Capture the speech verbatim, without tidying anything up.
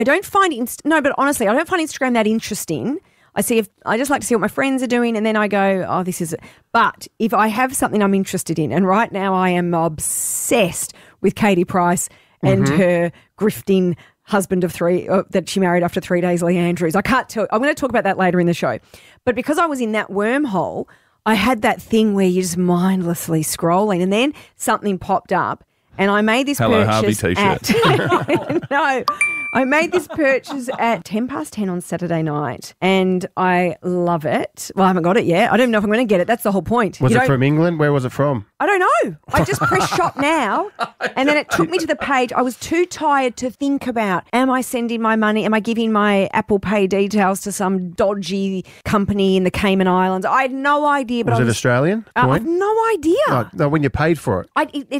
I don't find inst- no, but honestly, I don't find Instagram that interesting. I see if I just like to see what my friends are doing, and then I go, oh, this is it. But if I have something I'm interested in, and right now I am obsessed with Katie Price and mm-hmm. her grifting husband of three uh, that she married after three days, Lee Andrews. I can't tell. I'm going to talk about that later in the show. But because I was in that wormhole, I had that thing where you're just mindlessly scrolling, and then something popped up, and I made this Hello, purchase Harvey t-shirt. at no. I made this purchase at ten past ten on Saturday night, and I love it. Well, I haven't got it yet. I don't even know if I'm going to get it. That's the whole point. Was you it from England? Where was it from? I don't know. I just pressed shop now, and then it took me to the page. I was too tired to think about, am I sending my money? Am I giving my Apple Pay details to some dodgy company in the Cayman Islands? I had no idea. But Was I it was, Australian? Uh, I had no idea. No, no, when you paid for it. I, it,